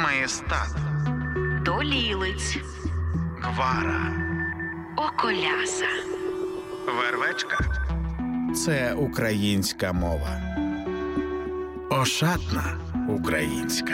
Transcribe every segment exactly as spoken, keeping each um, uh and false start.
Маєстат, Долілиць, Гвара, Околяса, Вервечка – це українська мова. Ошатна українська.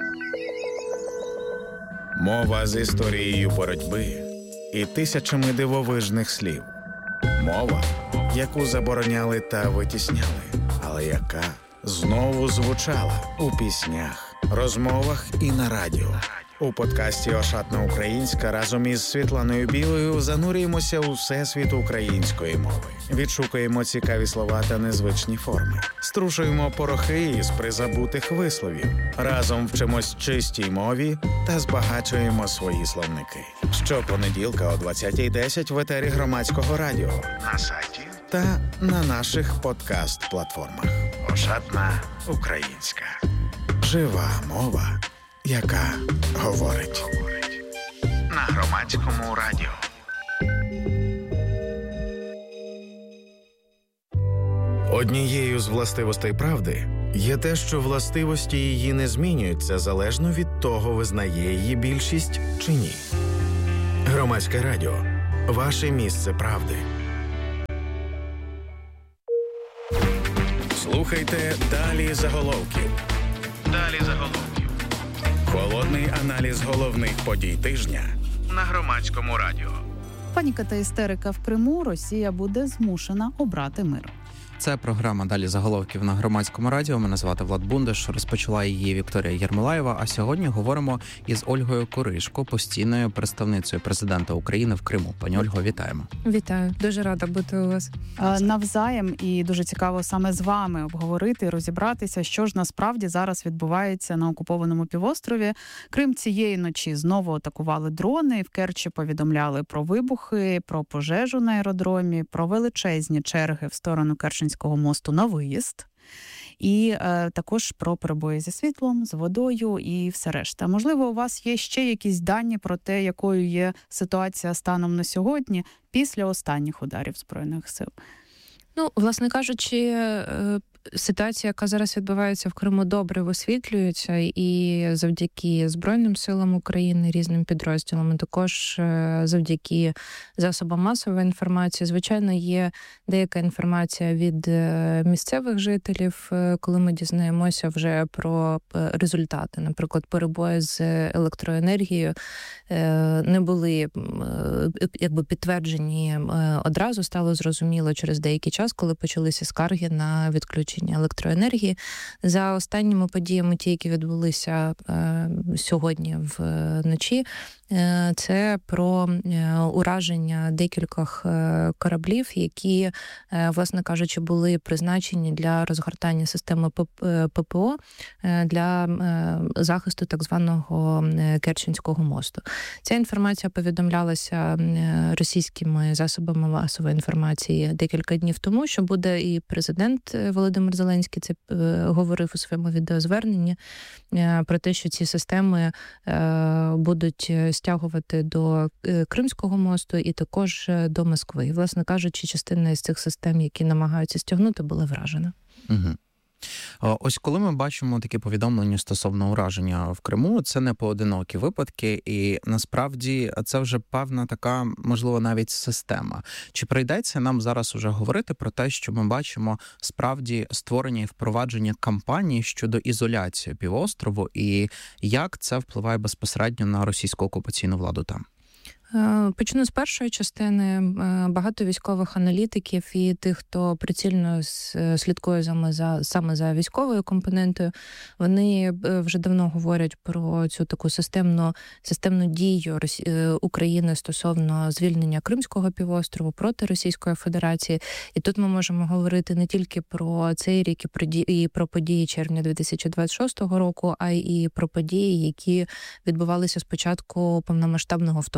Мова з історією боротьби і тисячами дивовижних слів. Мова, яку забороняли та витісняли, але яка знову звучала у піснях, розмовах і на радіо. У подкасті «Ошатна українська» разом із Світланою Білою занурюємося у всесвіт української мови. Відшукуємо цікаві слова та незвичні форми. Струшуємо порохи із призабутих висловів. Разом вчимось чистій мові та збагачуємо свої словники. Щопонеділка о двадцятій десять в етері Громадського радіо, на сайті та на наших подкаст-платформах. «Ошатна українська». Жива мова, яка говорить. На Громадському радіо. Однією з властивостей правди є те, що властивості її не змінюються залежно від того, визнає її більшість чи ні. Громадське радіо. Ваше місце правди. Слухайте «Далі заголовків». Далі заголовків. Холодний аналіз головних подій тижня на Громадському радіо. Паніка та істерика в Криму. Росія буде змушена обрати мир. Це програма «Далі заголовків» на Громадському радіо. Мене звати Влад Бундиш, розпочала її Вікторія Єрмолаєва, а сьогодні говоримо із Ольгою Коришко, постійною представницею президента України в Криму. Пані Ольго, вітаємо. Вітаю, дуже рада бути у вас. Навзаєм, і дуже цікаво саме з вами обговорити, розібратися, що ж насправді зараз відбувається на окупованому півострові. Крим цієї ночі знову атакували дрони, в Керчі повідомляли про вибухи, про пожежу на аеродромі, про величезні черги в сторону Керченського мосту на виїзд. І е, також про перебої зі світлом, з водою і все решта. Можливо, у вас є ще якісь дані про те, якою є ситуація станом на сьогодні після останніх ударів Збройних сил? Ну, власне кажучи, ситуація, яка зараз відбувається в Криму, добре висвітлюється, і завдяки Збройним силам України, різним підрозділам, і також завдяки засобам масової інформації. Звичайно, є деяка інформація від місцевих жителів, коли ми дізнаємося вже про результати. Наприклад, перебої з електроенергією не були якби підтверджені одразу, стало зрозуміло через деякий час, коли почалися скарги на відключення електроенергії. За останніми подіями, ті, які відбулися е, сьогодні вночі, е, це про е, ураження декількох е, кораблів, які, е, власне кажучи, були призначені для розгортання системи ППО е, для е, захисту так званого Керченського мосту. Ця інформація повідомлялася російськими засобами масової інформації декілька днів тому, що буде і президент Володимир Зеленський це е, говорив у своєму відеозверненні е, про те, що ці системи е, будуть стягувати до е, Кримського мосту і також до Москви. І, власне кажучи, частина із цих систем, які намагаються стягнути, була вражена. Угу. Ось коли ми бачимо такі повідомлення стосовно ураження в Криму, це не поодинокі випадки, і насправді це вже певна така, можливо, навіть система. Чи прийдеться нам зараз уже говорити про те, що ми бачимо справді створення і впровадження кампанії щодо ізоляції півострову, і як це впливає безпосередньо на російську окупаційну владу там? Почну з першої частини. Багато військових аналітиків і тих, хто прицільно слідкує саме за, саме за військовою компонентою, вони вже давно говорять про цю таку системну, системну дію України стосовно звільнення Кримського півострову проти Російської Федерації. І тут ми можемо говорити не тільки про цей рік і про події червня дві тисячі двадцять шостого року, а й і про події, які відбувалися з початку повномасштабного вторгнення.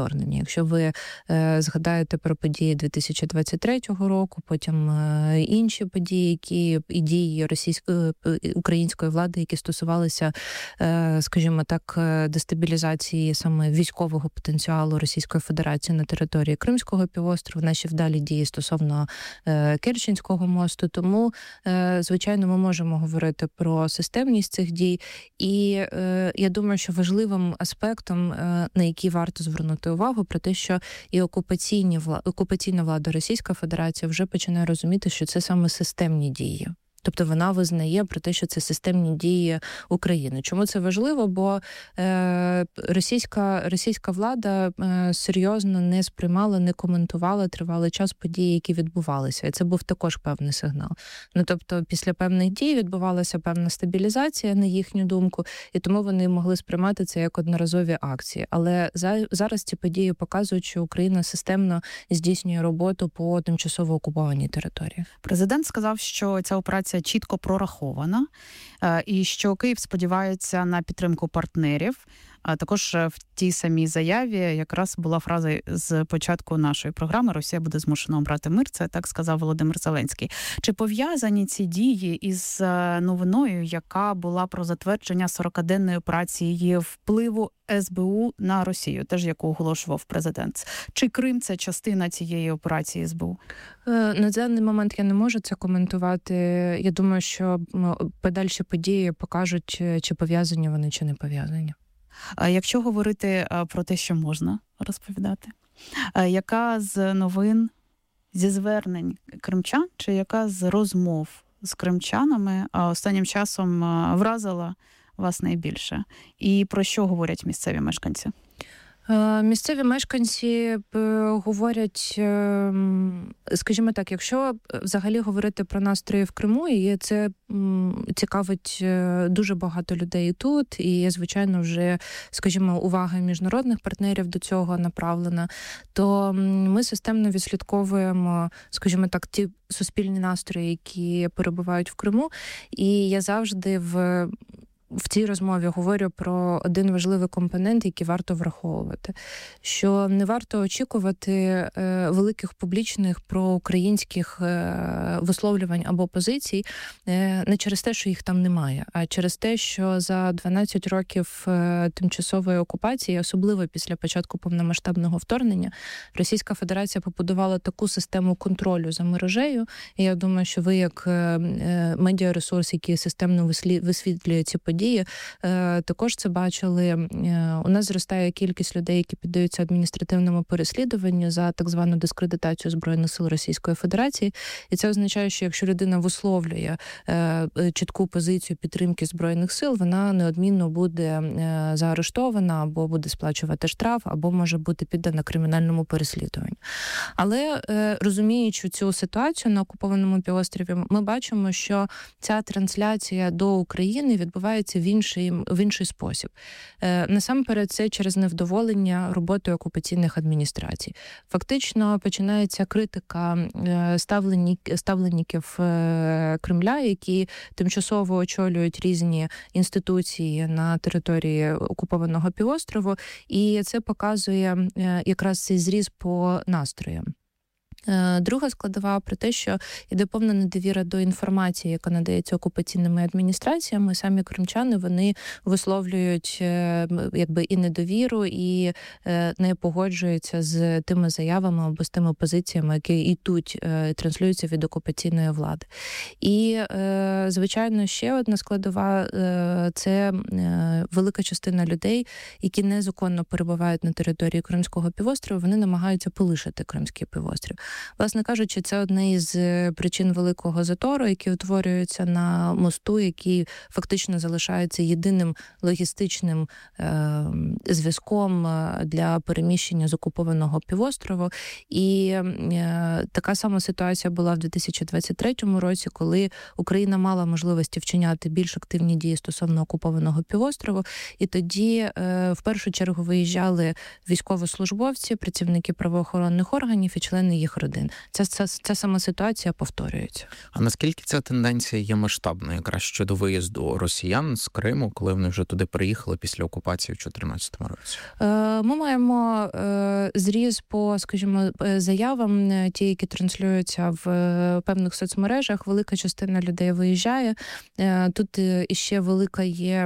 Якщо ви е, згадаєте про події дві тисячі двадцять третього року, потім е, інші події, які і дії російської української влади, які стосувалися, е, скажімо так, дестабілізації саме військового потенціалу Російської Федерації на території Кримського півострова, наші вдалі дії стосовно е, Керченського мосту. Тому, е, звичайно, ми можемо говорити про системність цих дій. І е, я думаю, що важливим аспектом, е, на який варто звернути увагу, про те, що і окупаційні вла... окупаційна влада Російської Федерації вже починає розуміти, що це саме системні дії. Тобто вона визнає про те, що це системні дії України. Чому це важливо? Бо е, російська, російська влада е, серйозно не сприймала, не коментувала тривалий час події, які відбувалися. І це був також певний сигнал. Ну, тобто після певних дій відбувалася певна стабілізація, на їхню думку, і тому вони могли сприймати це як одноразові акції. Але за, зараз ці події показують, що Україна системно здійснює роботу по тимчасово окупованій території. Президент сказав, що ця операція чітко прорахована, і що Київ сподівається на підтримку партнерів. А також в тій самій заяві якраз була фраза з початку нашої програми «Росія буде змушена обрати мир». Це так сказав Володимир Зеленський. Чи пов'язані ці дії із новиною, яка була про затвердження сорокаденної операції впливу ес бе у на Росію, теж яку оголошував президент? Чи Крим – це частина цієї операції ес бе у? На даний момент я не можу це коментувати. Я думаю, що подальші події покажуть, чи пов'язані вони, чи не пов'язані. А якщо говорити про те, що можна розповідати, яка з новин, зі звернень кримчан, чи яка з розмов з кримчанами останнім часом вразила вас найбільше? І про що говорять місцеві мешканці? Місцеві мешканці говорять, скажімо так, якщо взагалі говорити про настрої в Криму, і це цікавить дуже багато людей тут, і, звичайно, вже, скажімо, увага міжнародних партнерів до цього направлена, то ми системно відслідковуємо, скажімо так, ті суспільні настрої, які перебувають в Криму, і я завжди в В цій розмові говорю про один важливий компонент, який варто враховувати. Що не варто очікувати е, великих публічних проукраїнських е, висловлювань або позицій е, не через те, що їх там немає, а через те, що за дванадцять років е, тимчасової окупації, особливо після початку повномасштабного вторгнення, Російська Федерація побудувала таку систему контролю за мережею. І я думаю, що ви, як е, медіаресурс, який системно висвітлює ці події, також це бачили. У нас зростає кількість людей, які піддаються адміністративному переслідуванню за так звану дискредитацію Збройних сил Російської Федерації. І це означає, що якщо людина висловлює чітку позицію підтримки Збройних сил, вона неодмінно буде заарештована, або буде сплачувати штраф, або може бути піддана кримінальному переслідуванню. Але розуміючи цю ситуацію на окупованому півострові, ми бачимо, що ця трансляція до України відбувається в інший, в інший спосіб. Е, насамперед, це через невдоволення роботою окупаційних адміністрацій. Фактично, починається критика е, ставленік, ставленників е, Кремля, які тимчасово очолюють різні інституції на території окупованого півострову, і це показує е, якраз цей зріз по настроям. Друга складова про те, що йде повна недовіра до інформації, яка надається окупаційними адміністраціями. Самі кримчани, вони висловлюють якби і недовіру, і не погоджуються з тими заявами або з тими позиціями, які йдуть, транслюються від окупаційної влади. І, звичайно, ще одна складова – це велика частина людей, які незаконно перебувають на території Кримського півострова, вони намагаються полишити Кримський півострів. Власне кажучи, це одна із причин великого затору, який утворюється на мосту, який фактично залишається єдиним логістичним е, зв'язком для переміщення з окупованого півострову. І е, така сама ситуація була в дві тисячі двадцять третьому році, коли Україна мала можливості вчиняти більш активні дії стосовно окупованого півострову. І тоді е, в першу чергу виїжджали військовослужбовці, працівники правоохоронних органів і члени їх родин. Ця, ця, ця сама ситуація повторюється. А наскільки ця тенденція є масштабною якраз щодо виїзду росіян з Криму, коли вони вже туди приїхали після окупації в чотирнадцятому році? Ми маємо зріз по, скажімо, заявам, ті, які транслюються в певних соцмережах. Велика частина людей виїжджає. Тут іще велика є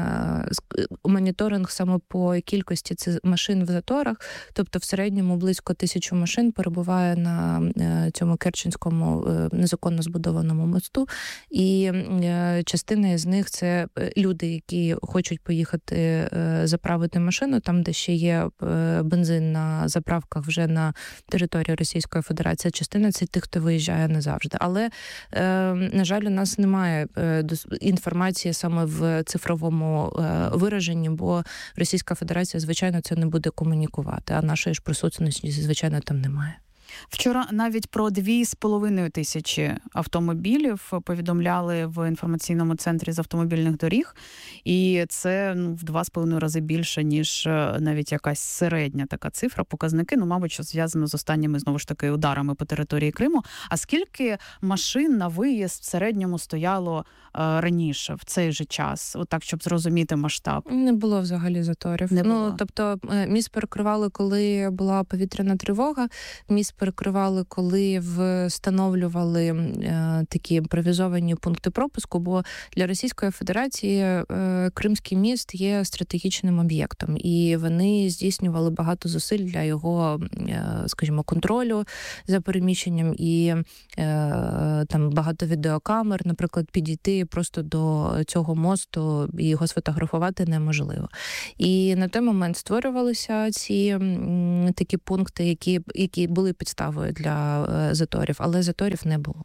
моніторинг саме по кількості цих машин в заторах. Тобто в середньому близько тисячу машин перебуває на цьому Керченському незаконно збудованому мосту. І частина з них – це люди, які хочуть поїхати заправити машину, там, де ще є бензин на заправках вже на території Російської Федерації. Частина – це тих, хто виїжджає назавжди. Але, на жаль, у нас немає інформації саме в цифровому вираженні, бо Російська Федерація, звичайно, це не буде комунікувати, а нашої ж присутності, звичайно, там немає. Вчора навіть про дві з половиною тисячі автомобілів повідомляли в інформаційному центрі з автомобільних доріг, і це ну, в два з половиною рази більше, ніж навіть якась середня така цифра, показники, ну, мабуть, що зв'язано з останніми, знову ж таки, ударами по території Криму. А скільки машин на виїзд в середньому стояло е, раніше, в цей же час? Отак, щоб зрозуміти масштаб. Не було взагалі заторів. Не було. Ну, тобто, міст перекривали, коли була повітряна тривога, міст перекривали, коли встановлювали е, такі імпровізовані пункти пропуску, бо для Російської Федерації е, Кримський міст є стратегічним об'єктом, і вони здійснювали багато зусиль для його, е, скажімо, контролю за переміщенням, і е, там багато відеокамер, наприклад, підійти просто до цього мосту і його сфотографувати неможливо. І на той момент створювалися ці м, такі пункти, які, які були підставою для е, заторів, але заторів не було.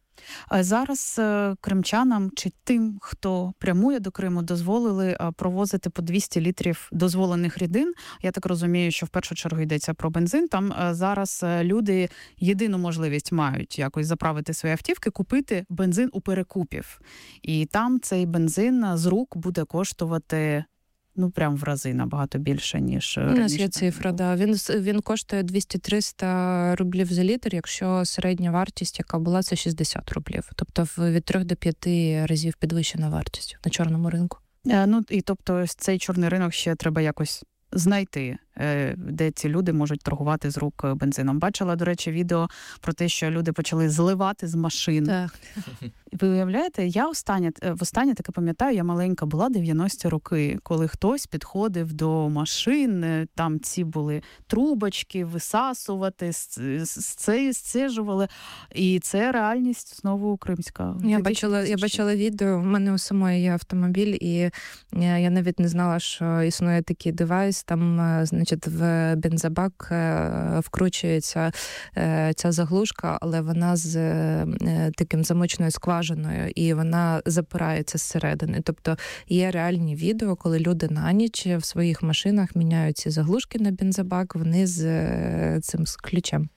Зараз кримчанам чи тим, хто прямує до Криму, дозволили провозити по двісті літрів дозволених рідин. Я так розумію, що в першу чергу йдеться про бензин. Там зараз люди єдину можливість мають якось заправити свої автівки, купити бензин у перекупів. І там цей бензин з рук буде коштувати ну, прям в рази набагато більше, ніж у нас є цифра, да. Він, він коштує двісті-триста рублів за літр, якщо середня вартість, яка була, це шістдесят рублів. Тобто від трьох до п'яти разів підвищена вартість на чорному ринку. А, ну, і тобто ось цей чорний ринок ще треба якось знайти, де ці люди можуть торгувати з рук бензином. Бачила, до речі, відео про те, що люди почали зливати з машин. Так. Ви уявляєте, я останнє, востаннє таке пам'ятаю, я маленька була, дев'яності роки, коли хтось підходив до машин, там ці були трубочки, висасувати, це сцежували, і це реальність знову кримська. Я бачила, я бачила відео, в мене у самої є автомобіль, і я навіть не знала, що існує такий девайс, там, значить, в бензобак вкручується ця заглушка, але вона з таким замочною скважиною, і вона запирається зсередини. Тобто є реальні відео, коли люди на ніч в своїх машинах міняють ці заглушки на бензобак, вони з цим з ключем.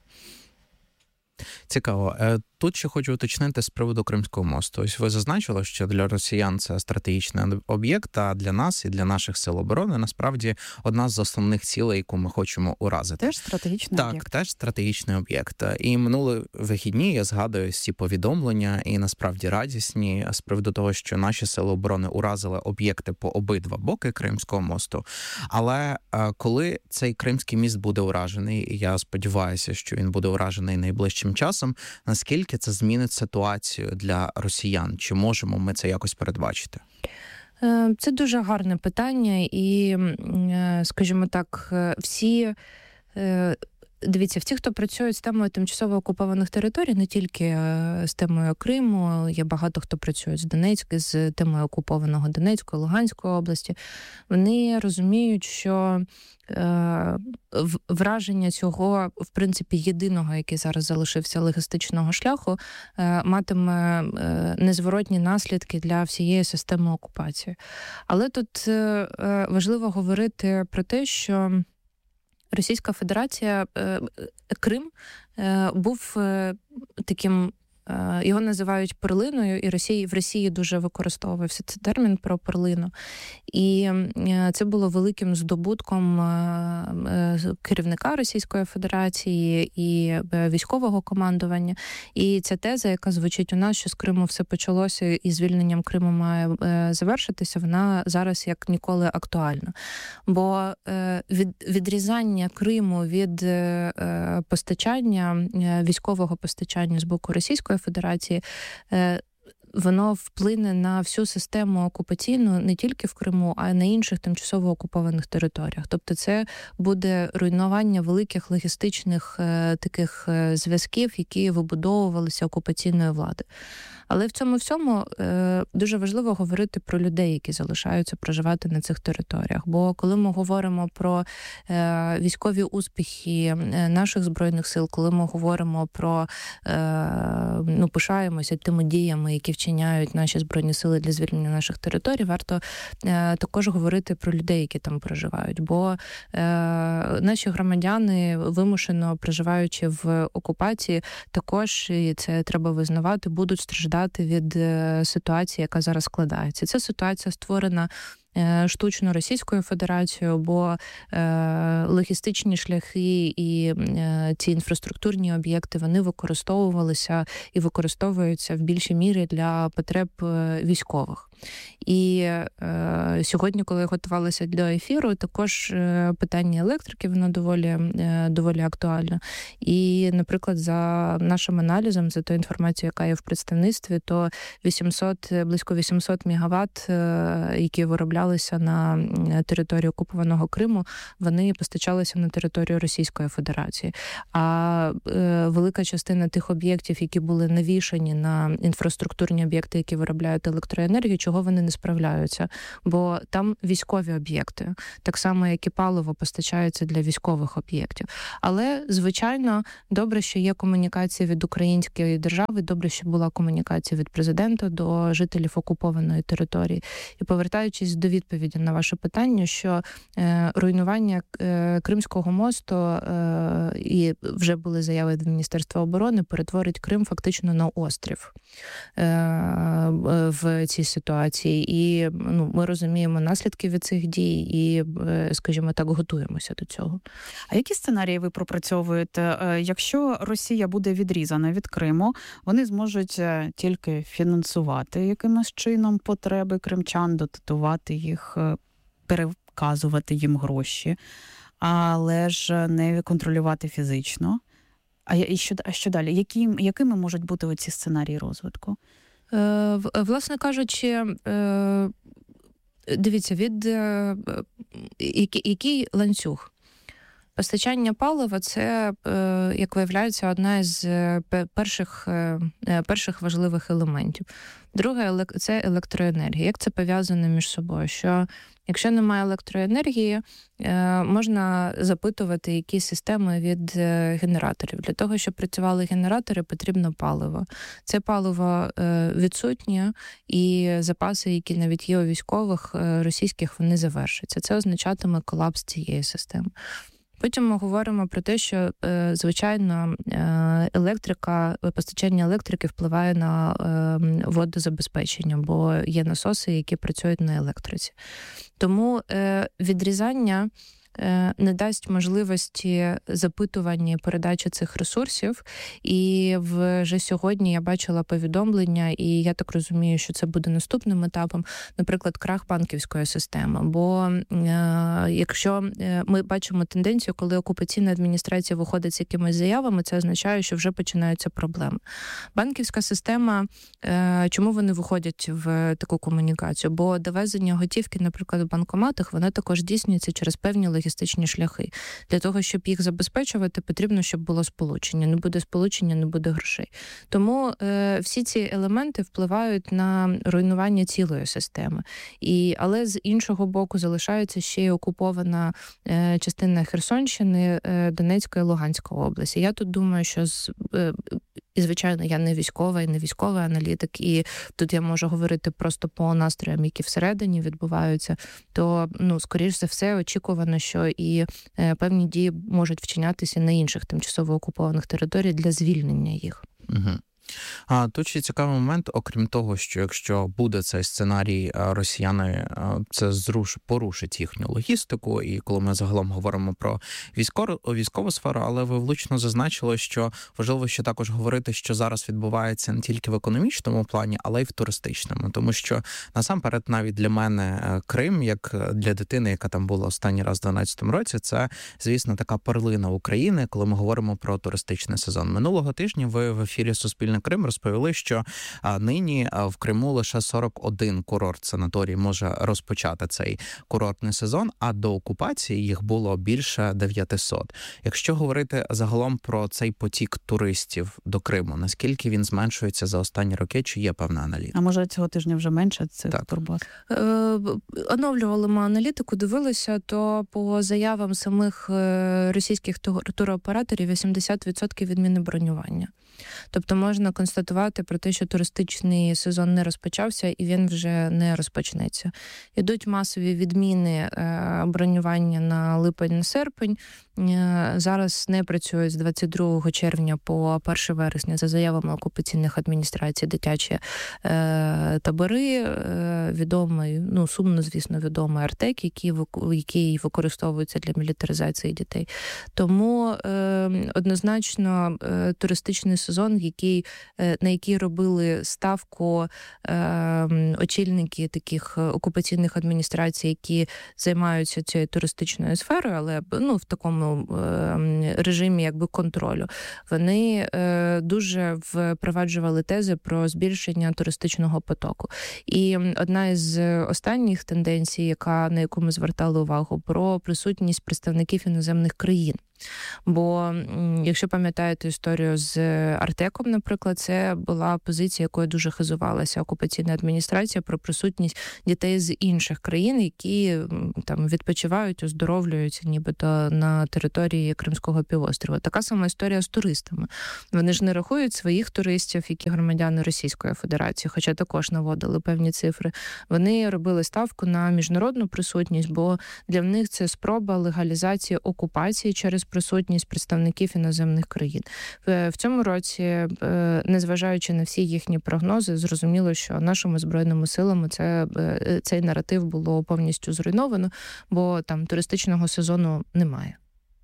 Цікаво. Тут ще хочу уточнити з приводу Кримського мосту. Ось ви зазначили, що для росіян це стратегічний об'єкт, а для нас і для наших сил оборони насправді одна з основних цілей, яку ми хочемо уразити. Теж стратегічний так, об'єкт. Так, теж стратегічний об'єкт. І минулі вихідні я згадую ці повідомлення, і насправді радісні, з приводу того, що наші сили оборони уразили об'єкти по обидва боки Кримського мосту. Але коли цей Кримський міст буде уражений, і я сподіваюся, що він буде уражений найближчим часом, наскільки це змінить ситуацію для росіян? Чи можемо ми це якось передбачити? Це дуже гарне питання, і, скажімо так, всі... Дивіться, всі, хто працюють з темою тимчасово окупованих територій, не тільки з темою Криму, є багато хто працює з Донецька, з темою окупованого Донецької, Луганської області, вони розуміють, що е, враження цього, в принципі, єдиного, який зараз залишився логістичного шляху, е, матиме е, незворотні наслідки для всієї системи окупації. Але тут е, важливо говорити про те, що Російська Федерація, Крим був таким його називають перлиною, і Росії, в Росії дуже використовувався цей термін про перлину. І це було великим здобутком керівника Російської Федерації і військового командування. І ця теза, яка звучить у нас, що з Криму все почалося і звільненням Криму має завершитися, вона зараз як ніколи актуальна. Бо від, відрізання Криму від постачання, військового постачання з боку Російської Федерації, воно вплине на всю систему окупаційну не тільки в Криму, а й на інших тимчасово окупованих територіях. Тобто це буде руйнування великих логістичних е, таких е, зв'язків, які вибудовувалися окупаційною владою. Але в цьому всьому е, дуже важливо говорити про людей, які залишаються проживати на цих територіях. Бо коли ми говоримо про е, військові успіхи наших Збройних сил, коли ми говоримо про, е, ну, пишаємося тими діями, які вчиняють наші Збройні сили для звільнення наших територій, варто е, також говорити про людей, які там проживають. Бо е, наші громадяни, вимушено проживаючи в окупації, також, і це треба визнавати, будуть страждати від ситуації, яка зараз складається. Ця ситуація створена штучно Російською Федерацією, бо е, логістичні шляхи і е, ці інфраструктурні об'єкти, вони використовувалися і використовуються в більшій мірі для потреб військових. І е, сьогодні, коли готувалися до ефіру, також е, питання електрики, воно доволі, е, доволі актуальне. І, наприклад, за нашим аналізом, за ту інформацію, яка є в представництві, то вісімсот, близько вісімсот мегаватт, е, які вироблялися на території окупованого Криму, вони постачалися на територію Російської Федерації. А е, велика частина тих об'єктів, які були навішані на інфраструктурні об'єкти, які виробляють електроенергію, чого вони не справляються, бо там військові об'єкти, так само, як і паливо постачається для військових об'єктів. Але, звичайно, добре, що є комунікація від української держави, добре, що була комунікація від президента до жителів окупованої території. І повертаючись до відповіді на ваше питання, що е, руйнування е, Кримського мосту, е, і вже були заяви від Міністерства оборони, перетворить Крим фактично на острів е, в цій ситуації. І, ну, ми розуміємо наслідки від цих дій і, скажімо так, готуємося до цього. А які сценарії ви пропрацьовуєте? Якщо Росія буде відрізана від Криму, вони зможуть тільки фінансувати якимось чином потреби кримчан, дотувати їх, переказувати їм гроші, але ж не контролювати фізично. А, і що, а що далі? Які, якими можуть бути оці сценарії розвитку? Власне кажучи, дивіться, від який ланцюг? Постачання палива – це, як виявляється, одна з перших, перших важливих елементів. Друге – це електроенергія. Як це пов'язано між собою? Що якщо немає електроенергії, можна запитувати якісь системи від генераторів. Для того, щоб працювали генератори, потрібно паливо. Це паливо відсутнє, і запаси, які навіть є у військових російських, вони завершаться. Це означатиме колапс цієї системи. Потім ми говоримо про те, що, звичайно, електрика, постачання електрики впливає на водозабезпечення, бо є насоси, які працюють на електриці. Тому відрізання не дасть можливості запитування і передачі цих ресурсів. І вже сьогодні я бачила повідомлення, і я так розумію, що це буде наступним етапом, наприклад, крах банківської системи. Бо е, якщо ми бачимо тенденцію, коли окупаційна адміністрація виходить з якимись заявами, це означає, що вже починаються проблеми. Банківська система, е, чому вони виходять в таку комунікацію? Бо довезення готівки, наприклад, в банкоматах, воно також здійснюється через певні логістичні шляхи. Для того, щоб їх забезпечувати, потрібно, щоб було сполучення. Не буде сполучення, не буде грошей. Тому е, всі ці елементи впливають на руйнування цілої системи. І, але з іншого боку залишається ще й окупована е, частина Херсонщини, е, Донецької і Луганської області. Я тут думаю, що з е, І, звичайно, я не військова і не військовий аналітик, і тут я можу говорити просто по настроям, які всередині відбуваються, то, ну, скоріш за все, очікувано, що і е, певні дії можуть вчинятися на інших тимчасово окупованих територіях для звільнення їх. Угу. А тут ще цікавий момент, окрім того, що якщо буде цей сценарій, росіяни це зруш порушить їхню логістику, і коли ми загалом говоримо про військову, військову сферу, але ви влучно зазначили, що важливо ще також говорити, що зараз відбувається не тільки в економічному плані, але й в туристичному, тому що насамперед навіть для мене Крим, як для дитини, яка там була останній раз в дванадцятому році, це, звісно, така перлина України, коли ми говоримо про туристичний сезон. Минулого тижня ви в ефірі Суспільне Крим розповіли, що а, нині а, в Криму лише сорок один курорт-санаторій може розпочати цей курортний сезон, а до окупації їх було більше дев'ятсот. Якщо говорити загалом про цей потік туристів до Криму, наскільки він зменшується за останні роки, чи є певна аналітика? А може цього тижня вже менше цих турбаз? Е, оновлювали ми аналітику, дивилися, то по заявам самих російських туроператорів вісімдесят відсотків відміни бронювання. Тобто можна констатувати про те, що туристичний сезон не розпочався і він вже не розпочнеться. Ідуть масові відміни бронювання на липень, на серпень. Зараз не працюють з двадцять другого червня по перше вересня за заявами окупаційних адміністрацій дитячі табори, відомий, ну, сумно, звісно, відомий Артек, який, який використовується для мілітаризації дітей. Тому однозначно туристичний сезон, який, на який робили ставку е, очільники таких окупаційних адміністрацій, які займаються цією туристичною сферою, але ну, в такому е, режимі якби контролю, вони е, дуже впроваджували тези про збільшення туристичного потоку. І одна із останніх тенденцій, яка, на яку ми звертали увагу, про присутність представників іноземних країн. Бо, якщо пам'ятаєте історію з Артеком, наприклад, це була позиція, якою дуже хизувалася окупаційна адміністрація про присутність дітей з інших країн, які там відпочивають, оздоровлюються нібито на території Кримського півострова. Така сама історія з туристами. Вони ж не рахують своїх туристів, які громадяни Російської Федерації, хоча також наводили певні цифри. Вони робили ставку на міжнародну присутність, бо для них це спроба легалізації окупації через присутність представників іноземних країн. В цьому році, незважаючи на всі їхні прогнози, зрозуміло, що нашими Збройними силами це, цей наратив було повністю зруйновано, бо там туристичного сезону немає.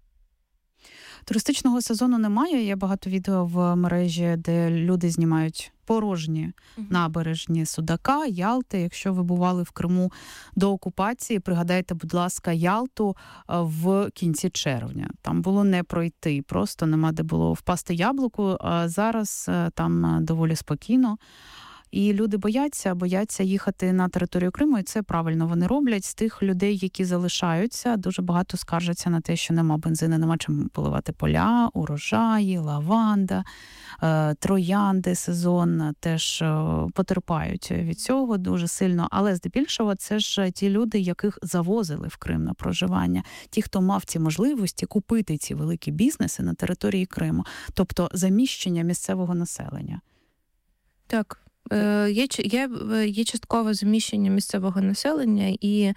Туристичного сезону немає. Є багато відео в мережі, де люди знімають порожні uh-huh. набережні Судака, Ялти. Якщо ви бували в Криму до окупації, пригадайте, будь ласка, Ялту в кінці червня. Там було не пройти, просто нема де було впасти яблуку. А зараз там доволі спокійно. І люди бояться, бояться їхати на територію Криму, і це правильно вони роблять. З тих людей, які залишаються, дуже багато скаржаться на те, що нема бензину, нема чим поливати поля, урожаї, лаванда, троянди сезон теж потерпають від цього дуже сильно. Але здебільшого це ж ті люди, яких завозили в Крим на проживання. Ті, хто мав ці можливості купити ці великі бізнеси на території Криму. Тобто заміщення місцевого населення. Так. Є, є, є часткове заміщення місцевого населення і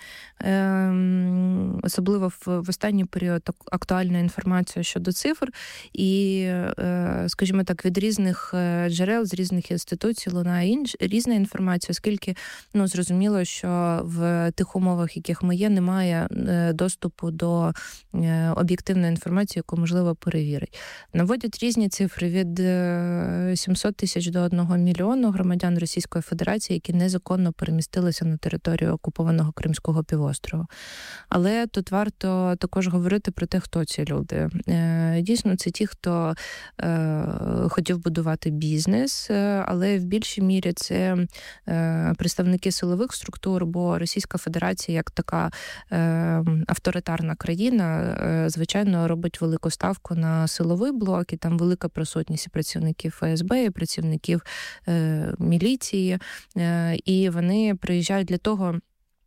е, особливо в, в останній період актуальна інформація щодо цифр і, е, скажімо так, від різних джерел, з різних інституцій лунає інш, різна інформація, оскільки, ну, зрозуміло, що в тих умовах, яких ми є, немає доступу до об'єктивної інформації, яку можливо перевірити. Наводять різні цифри від сімсот тисяч до одного мільйону громадян Російської Федерації, які незаконно перемістилися на територію окупованого Кримського півострова. Але тут варто також говорити про те, хто ці люди. Дійсно, це ті, хто е, хотів будувати бізнес, але в більшій мірі це е, представники силових структур, бо Російська Федерація, як така е, авторитарна країна, е, звичайно, робить велику ставку на силовий блок, і там велика присутність і працівників Ф С Б, і працівників е, міліції, і вони приїжджають для того,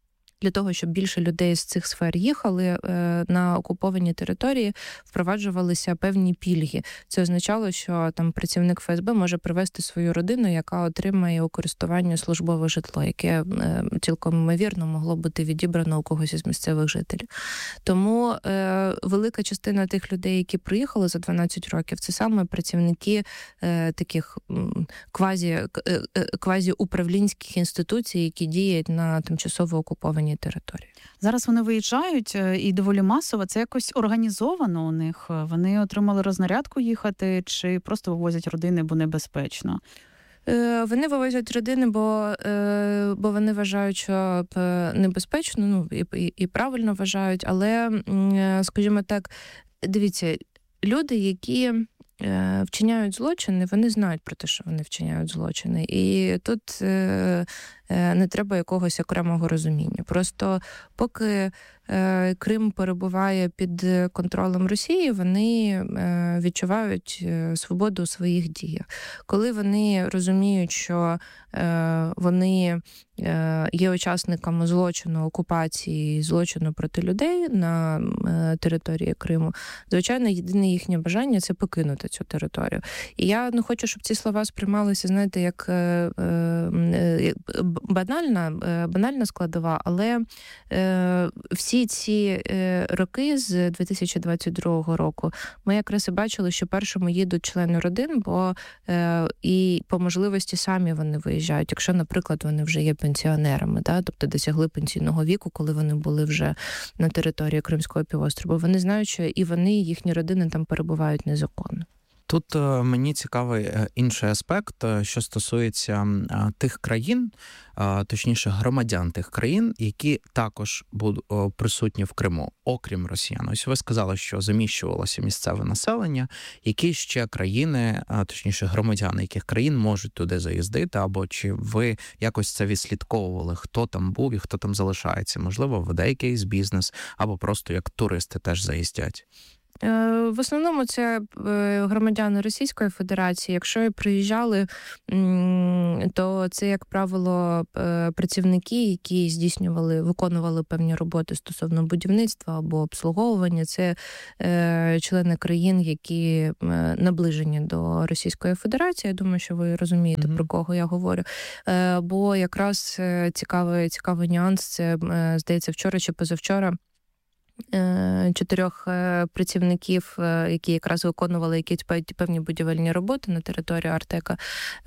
для того, щоб більше людей з цих сфер їхали, на окуповані території впроваджувалися певні пільги. Це означало, що там працівник Ф С Б може привезти свою родину, яка отримає у користування службове житло, яке цілком ймовірно могло бути відібрано у когось із місцевих жителів. Тому е, велика частина тих людей, які приїхали за дванадцять років, це саме працівники е, таких квазі, е, квазі-управлінських інституцій, які діють на тимчасово окупованій території. Зараз вони виїжджають і доволі масово. Це якось організовано у них? Вони отримали рознарядку їхати чи просто вивозять родини, бо небезпечно? Вони вивозять родини, бо, бо вони вважають, що небезпечно, ну і, і, і правильно вважають, але, скажімо так, дивіться, люди, які вчиняють злочини, вони знають про те, що вони вчиняють злочини. І тут не треба якогось окремого розуміння. Просто поки Крим перебуває під контролем Росії, вони відчувають свободу у своїх діях. Коли вони розуміють, що вони є учасниками злочину, окупації, злочину проти людей на території Криму, звичайно, єдине їхнє бажання – це покинути цю територію. І я не хочу, щоб ці слова сприймалися, знаєте, як банальна, банальна складова, але всі ці роки з дві тисячі двадцять другого року ми якраз і бачили, що першими їдуть члени родин, бо і по можливості самі вони виїжджають, якщо, наприклад, вони вже є пенсіонерами, да? Тобто досягли пенсійного віку, коли вони були вже на території Кримського півострова. Вони знають, що і вони, і їхні родини там перебувають незаконно. Тут мені цікавий інший аспект, що стосується тих країн, точніше громадян тих країн, які також будуть присутні в Криму, окрім росіян. Ось ви сказали, що заміщувалося місцеве населення. Які ще країни, точніше громадяни яких країн можуть туди заїздити, або чи ви якось це відслідковували, хто там був і хто там залишається? Можливо, веде якийсь бізнес, або просто як туристи теж заїздять? В основному це громадяни Російської Федерації. Якщо приїжджали, то це, як правило, працівники, які здійснювали, виконували певні роботи стосовно будівництва або обслуговування. Це члени країн, які наближені до Російської Федерації. Я думаю, що ви розумієте, mm-hmm. про кого я говорю. Бо якраз цікавий, цікавий нюанс, це, здається, вчора чи позавчора, чотирьох працівників, які якраз виконували якісь певні будівельні роботи на території Артека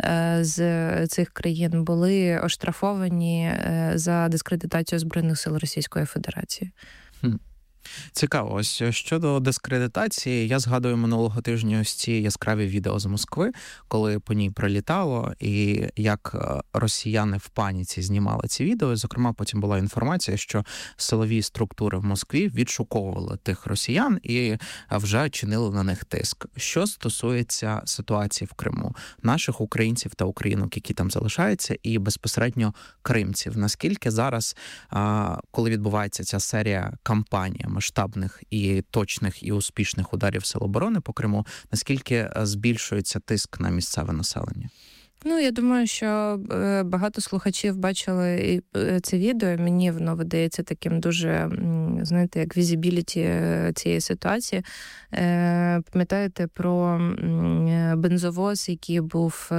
з цих країн, були оштрафовані за дискредитацію Збройних сил Російської Федерації. Хм. Цікаво. Ось щодо дискредитації, я згадую минулого тижня ось ці яскраві відео з Москви, коли по ній прилітало, і як росіяни в паніці знімали ці відео. Зокрема, потім була інформація, що силові структури в Москві відшуковували тих росіян і вже чинили на них тиск. Що стосується ситуації в Криму, наших українців та українок, які там залишаються, і безпосередньо кримців, наскільки зараз, коли відбувається ця серія кампаній, масштабних і точних і успішних ударів Сил оборони по Криму, наскільки збільшується тиск на місцеве населення? Ну, я думаю, що багато слухачів бачили це відео. Мені воно видається таким дуже, знаєте, як візибіліті цієї ситуації. Пам'ятаєте про бензовоз, який був...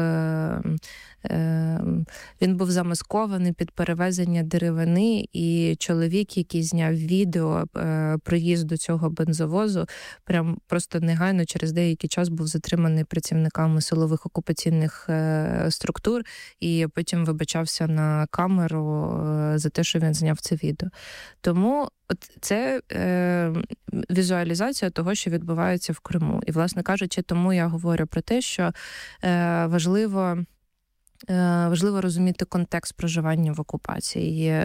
Він був замаскований під перевезення деревини, і чоловік, який зняв відео проїзду цього бензовозу, прям просто негайно через деякий час був затриманий працівниками силових окупаційних структур, і потім вибачався на камеру за те, що він зняв це відео. Тому от це е, візуалізація того, що відбувається в Криму. І, власне кажучи, тому я говорю про те, що е, важливо Важливо розуміти контекст проживання в окупації.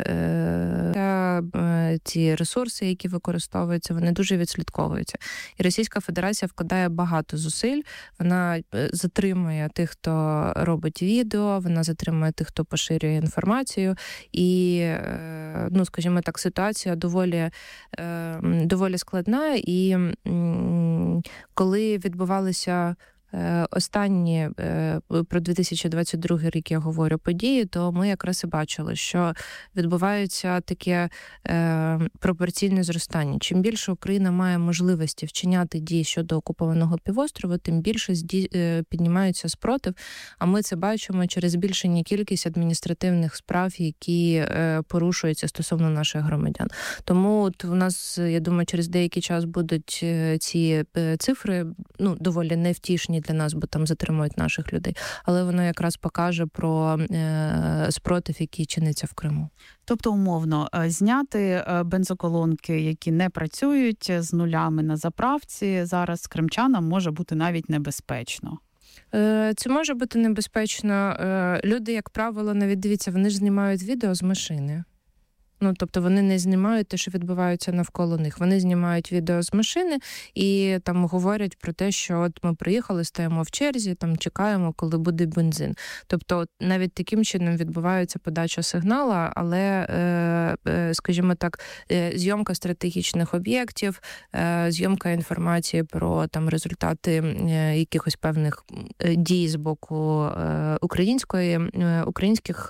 Ці ресурси, які використовуються, вони дуже відслідковуються. І Російська Федерація вкладає багато зусиль. Вона затримує тих, хто робить відео, вона затримує тих, хто поширює інформацію. І, ну, скажімо так, ситуація доволі, доволі складна. І коли відбувалися останні, про дві тисячі двадцять другий рік я говорю, події, то ми якраз і бачили, що відбувається таке пропорційне зростання. Чим більше Україна має можливості вчиняти дії щодо окупованого півострова, тим більше піднімається спротив, а ми це бачимо через збільшення кількість адміністративних справ, які порушуються стосовно наших громадян. Тому от у нас, я думаю, через деякий час будуть ці цифри, ну, доволі невтішні для нас, бо там затримують наших людей. Але воно якраз покаже про спротив, який чиниться в Криму. Тобто, умовно, зняти бензоколонки, які не працюють, з нулями на заправці, зараз кримчанам може бути навіть небезпечно. Це може бути небезпечно. Люди, як правило, навіть дивіться, вони ж знімають відео з машини. Ну, тобто вони не знімають те, що відбувається навколо них. Вони знімають відео з машини і там говорять про те, що от ми приїхали, стоїмо в черзі, там чекаємо, коли буде бензин. Тобто навіть таким чином відбувається подача сигнала, але, скажімо так, зйомка стратегічних об'єктів, зйомка інформації про там результати якихось певних дій з боку української, українських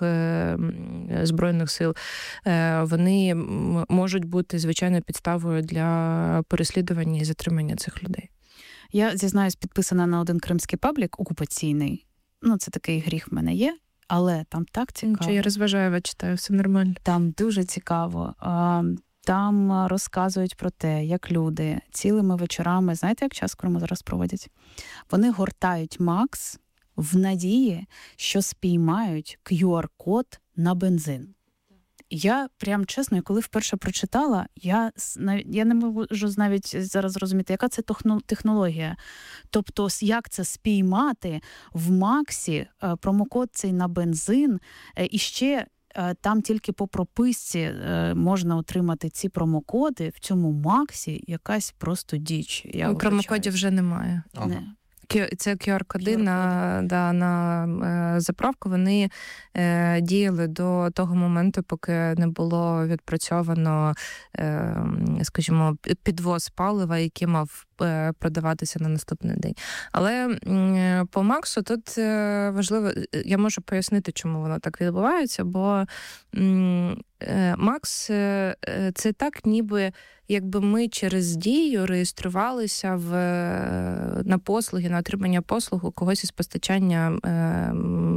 збройних сил, вони можуть бути, звичайно, підставою для переслідування і затримання цих людей. Я, зізнаюсь, підписана на один кримський паблік окупаційний. Ну, це такий гріх в мене є, але там так цікаво. Нічого, я розважаю, читаю, все нормально. Там дуже цікаво. Там розказують про те, як люди цілими вечорами, знаєте, як час в Криму зараз проводять? Вони гортають Макс в надії, що спіймають кью ар-код на бензин. Я, прям чесно, коли вперше прочитала, я, я не можу навіть зараз зрозуміти, яка це технологія. Тобто, як це спіймати в Максі промокод цей на бензин, і ще там тільки по прописці можна отримати ці промокоди, в цьому Максі якась просто діч. Я промокодів вже немає. Ага. Не. Це кью ар-коди на, да, на е, заправку, вони е, діяли до того моменту, поки не було відпрацьовано, е, скажімо, підвоз палива, який мав е, продаватися на наступний день. Але е, по Максу тут е, важливо, я можу пояснити, чому воно так відбувається, бо е, Макс е, це так, ніби якби ми через дію реєструвалися в, на послуги, на отримання послуг у когось із постачання е,